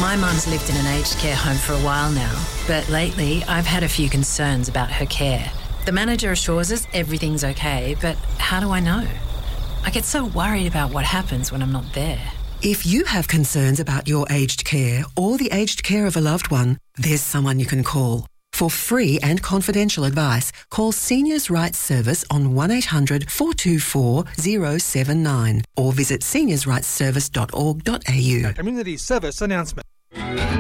My mum's lived in an aged care home for a while now, but lately I've had a few concerns about her care. The manager assures us everything's okay, but how do I know? I get so worried about what happens when I'm not there. If you have concerns about your aged care or the aged care of a loved one, there's someone you can call. For free and confidential advice, call Seniors' Rights Service on 1800 424 079 or visit seniorsrightsservice.org.au. Community service announcement.